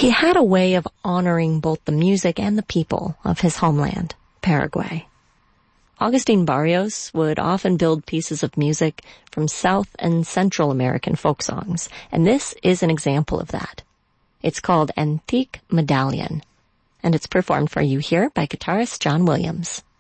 He had a way of honoring both the music and the people of his homeland, Paraguay. Agustin Barrios would often build pieces of music from South and Central American folk songs, and this is an example of that. It's called Antique Medallion, and it's performed for you here by guitarist John Williams.